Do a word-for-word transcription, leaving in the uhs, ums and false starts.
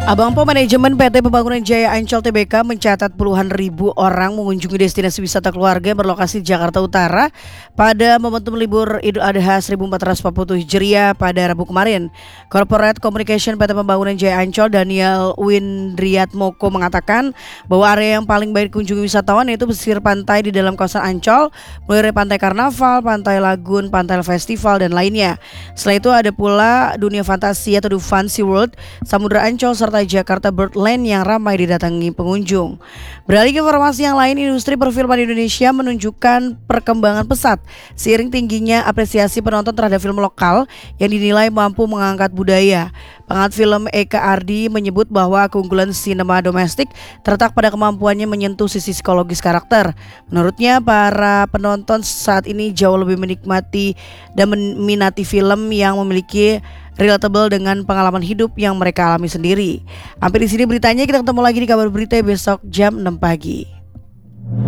Abang Po Manajemen P T Pembangunan Jaya Ancol T B K mencatat puluhan ribu orang mengunjungi destinasi wisata keluarga yang berlokasi di Jakarta Utara pada momentum libur Idul Adha seribu empat ratus empat puluh tujuh Hijriah pada Rabu kemarin. Corporate Communication P T Pembangunan Jaya Ancol Daniel Windriatmoko mengatakan bahwa area yang paling baik dikunjungi wisatawan yaitu pesisir pantai di dalam kawasan Ancol, mulai dari Pantai Karnaval, Pantai Lagun, Pantai Festival, dan lainnya. Selain itu ada pula dunia fantasi atau The Fancy World, Samudra Ancol, serta Jakarta Birdland yang ramai didatangi pengunjung. Beralih ke informasi yang lain, industri perfilman Indonesia menunjukkan perkembangan pesat seiring tingginya apresiasi penonton terhadap film lokal yang dinilai mampu mengangkat budaya. Pengamat film Eka Ardi menyebut bahwa keunggulan sinema domestik terletak pada kemampuannya menyentuh sisi psikologis karakter. Menurutnya, para penonton saat ini jauh lebih menikmati dan meminati film yang memiliki relatable dengan pengalaman hidup yang mereka alami sendiri. Sampai di sini beritanya, kita ketemu lagi di kabar berita besok jam enam pagi.